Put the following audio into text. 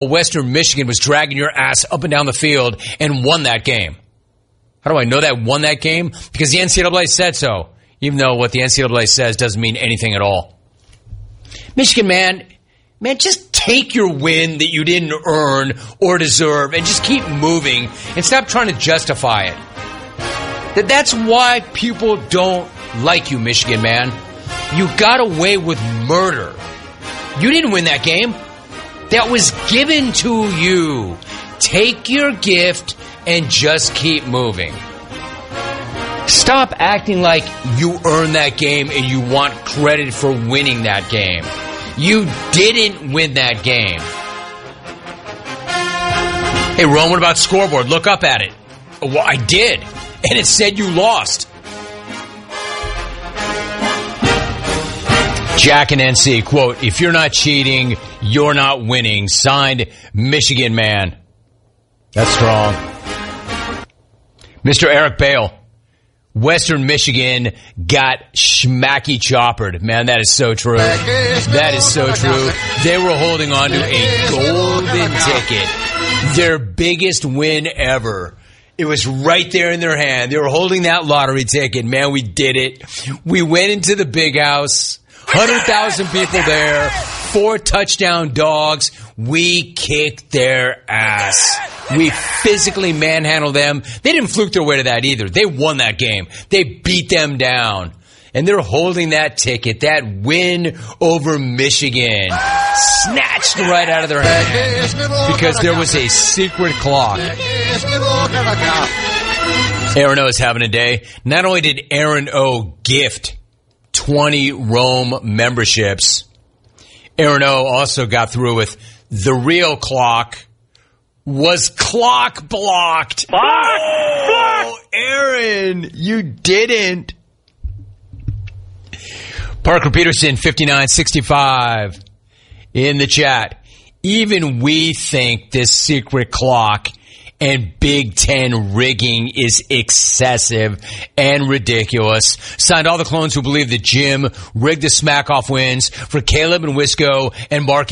Western Michigan was dragging your ass up and down the field and won that game. How do I know that won that game? Because the NCAA said so, even though what the NCAA says doesn't mean anything at all. Michigan, man, just take your win that you didn't earn or deserve and just keep moving and stop trying to justify it. That's why people don't like you, Michigan, man. You got away with murder. You didn't win that game. That was given to you. Take your gift and just keep moving. Stop acting like you earned that game and you want credit for winning that game. You didn't win that game. Hey, Ron, what about scoreboard? Look up at it. Well, I did. And it said you lost. Jack and NC, quote, if you're not cheating, you're not winning. Signed, Michigan man. That's strong. Mr. Eric Bale, Western Michigan got schmacky choppered. Man, that is so true. That is so true. They were holding on to a golden ticket. Their biggest win ever. It was right there in their hand. They were holding that lottery ticket. Man, we did it. We went into the big house. 100,000 people there. 4 touchdown dogs. We kicked their ass. We physically manhandled them. They didn't fluke their way to that either. They won that game. They beat them down. And they're holding that ticket, that win over Michigan, snatched right out of their hand because there was a secret clock. Aaron O is having a day. Not only did Aaron O gift 20 Rome memberships, Aaron O also got through with the real clock was clock blocked. Oh, Aaron, you didn't. Parker Peterson, 5965 in the chat. Even we think this secret clock and Big Ten rigging is excessive and ridiculous. Signed all the clones who believe that Jim rigged the smack-off wins for Caleb and Wisco and Mark